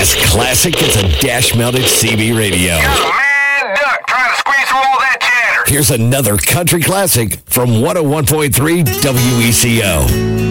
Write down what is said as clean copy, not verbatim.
As classic as a dash-mounted CB radio. Got a mad duck trying to squeeze through all that chatter. Here's another country classic from 101.3 WECO.